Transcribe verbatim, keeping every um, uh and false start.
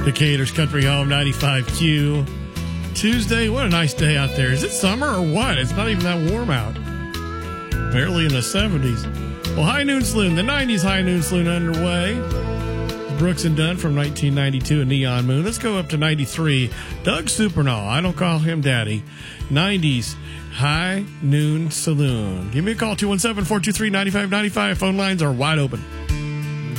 Decatur's Country Home, ninety-five Q. Tuesday, what a nice day out there. Is it summer or what? It's not even that warm out. Barely in the seventies. Well, High Noon Saloon, the nineties High Noon Saloon underway. Brooks and Dunn from nineteen ninety-two and Neon Moon. Let's go up to ninety-three. Doug Supernall. I don't call him daddy. nineties High Noon Saloon. Give me a call, two one seven, four two three, nine five nine five. Phone lines are wide open.